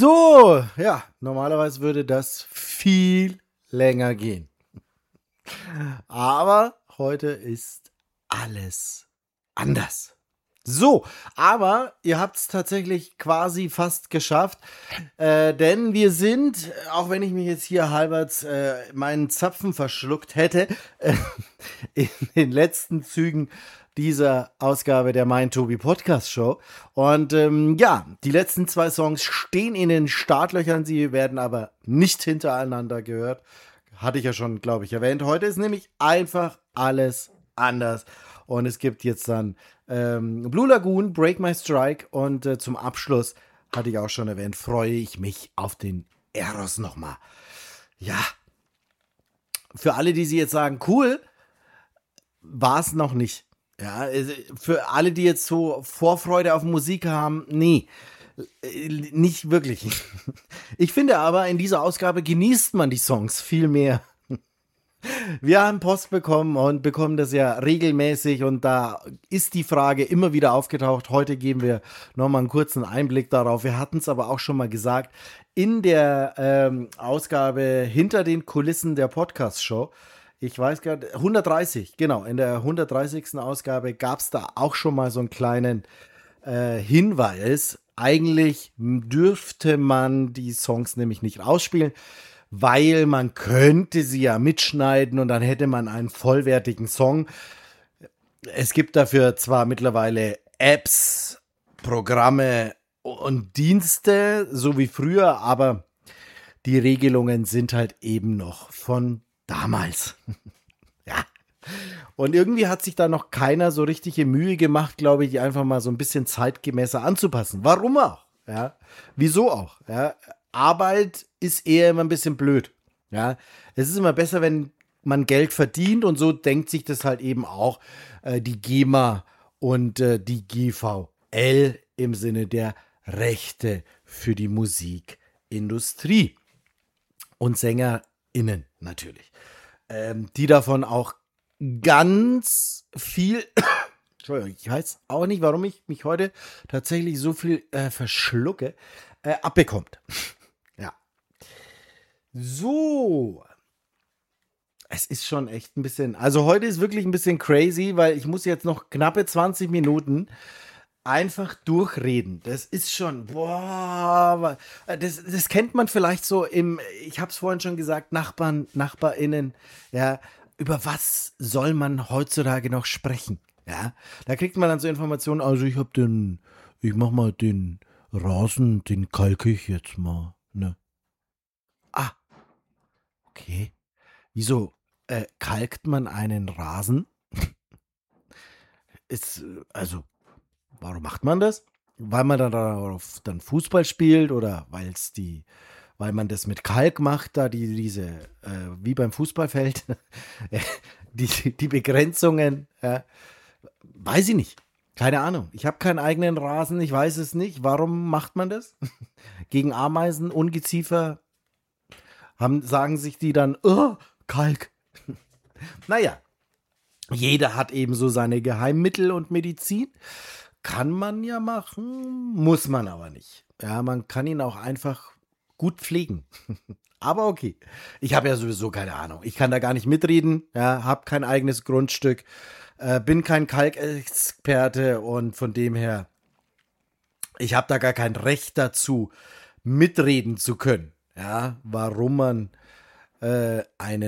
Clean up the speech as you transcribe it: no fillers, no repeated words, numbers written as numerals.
So, ja, normalerweise würde das viel länger gehen. Aber heute ist alles anders. So, aber ihr habt es tatsächlich quasi fast geschafft, denn wir sind, auch wenn ich mich jetzt hier halbwegs meinen Zapfen verschluckt hätte, in den letzten Zügen dieser Ausgabe der Mein Tobi Podcast Show. Und ja, die letzten 2 Songs stehen in den Startlöchern, sie werden aber nicht hintereinander gehört. Hatte ich ja schon, glaube ich, erwähnt. Heute ist nämlich einfach alles anders. Und es gibt jetzt dann Blue Lagoon, Break My Strike und zum Abschluss, hatte ich auch schon erwähnt, freue ich mich auf den Eros nochmal. Ja, für alle, die sie jetzt sagen, cool, war es noch nicht. Ja, für alle, die jetzt so Vorfreude auf Musik haben, nee, nicht wirklich. Ich finde aber, in dieser Ausgabe genießt man die Songs viel mehr. Wir haben Post bekommen und bekommen das ja regelmäßig und da ist die Frage immer wieder aufgetaucht. Heute geben wir nochmal einen kurzen Einblick darauf. Wir hatten es aber auch schon mal gesagt, in der Ausgabe hinter den Kulissen der Podcast-Show. Ich weiß gerade, 130, genau, in der 130. Ausgabe gab es da auch schon mal so einen kleinen Hinweis. Eigentlich dürfte man die Songs nämlich nicht ausspielen, weil man könnte sie ja mitschneiden und dann hätte man einen vollwertigen Song. Es gibt dafür zwar mittlerweile Apps, Programme und Dienste, so wie früher, aber die Regelungen sind halt eben noch von damals. Ja. Und irgendwie hat sich da noch keiner so richtige Mühe gemacht, glaube ich, die einfach mal so ein bisschen zeitgemäßer anzupassen. Warum auch? Ja. Wieso auch? Ja. Arbeit ist eher immer ein bisschen blöd. Ja. Es ist immer besser, wenn man Geld verdient und so denkt sich das halt eben auch die GEMA und die GVL im Sinne der Rechte für die Musikindustrie und SängerInnen natürlich. Die davon auch ganz viel, Entschuldigung, ich weiß auch nicht, warum ich mich heute tatsächlich so viel verschlucke, abbekommt. Ja. So. Es ist schon echt ein bisschen, also heute ist wirklich ein bisschen crazy, weil ich muss jetzt noch knappe 20 Minuten einfach durchreden. Das ist schon, boah, das kennt man vielleicht so ich habe es vorhin schon gesagt, Nachbarn, NachbarInnen, ja, über was soll man heutzutage noch sprechen? Ja, da kriegt man dann so Informationen, also ich mach mal den Rasen, den kalke ich jetzt mal, ne? Ah, okay. Wieso kalkt man einen Rasen? Also, warum macht man das? Weil man dann darauf dann Fußball spielt oder weil man das mit Kalk macht, da wie beim Fußballfeld, die Begrenzungen, weiß ich nicht. Keine Ahnung. Ich habe keinen eigenen Rasen, ich weiß es nicht. Warum macht man das? Gegen Ameisen, Ungeziefer, sagen sich die dann, oh, Kalk. Naja, jeder hat eben so seine Geheimmittel und Medizin. Kann man ja machen, muss man aber nicht. Ja, man kann ihn auch einfach gut pflegen. Aber okay. Ich habe ja sowieso keine Ahnung. Ich kann da gar nicht mitreden. Ja, habe kein eigenes Grundstück. Bin kein Kalkexperte und von dem her, ich habe da gar kein Recht dazu, mitreden zu können. Ja, warum man einen